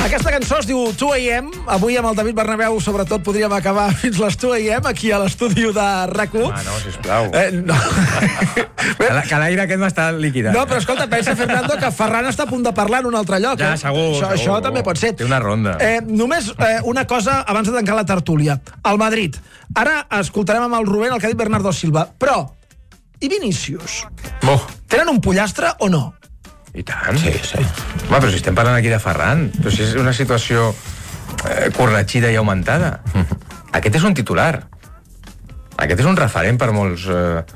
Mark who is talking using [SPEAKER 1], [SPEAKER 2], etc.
[SPEAKER 1] Aquesta cançó es diu 2 AM. Avui amb el David Bernabéu, sobretot, podríem acabar fins les 2 AM aquí a l'estudi de RAC1.
[SPEAKER 2] No, sisplau.
[SPEAKER 1] No.
[SPEAKER 2] Que l'aire aquest m'està liquidant.
[SPEAKER 1] No, però escolta, pensa, Fernando, que Ferran està a punt de parlar en un altre lloc.
[SPEAKER 2] Ja, segur.
[SPEAKER 1] Això també pot ser.
[SPEAKER 2] Té una ronda.
[SPEAKER 1] Només una cosa abans de tancar la tertúlia. El Madrid. Ara escoltarem amb el Rubén el que ha dit Bernardo Silva. Però, i Vinícius? Tenen un pollastre o no?
[SPEAKER 2] I tant. Sí. Home, però si estem parlant aquí de Ferran, però si és una situació corregida i augmentada. Aquest és un titular. Aquest és un referent per molts